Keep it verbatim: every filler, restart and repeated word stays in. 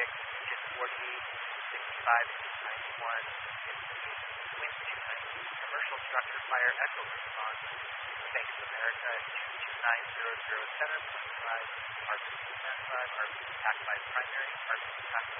six, engine forty-eight, sixty-five, engine ninety-one, fifty-eight, wind two ninety, commercial structure fire, echo response, Bank of America, two two nine zero zero center, point five, R P C standby, R P C TAC five primary, R P C TAC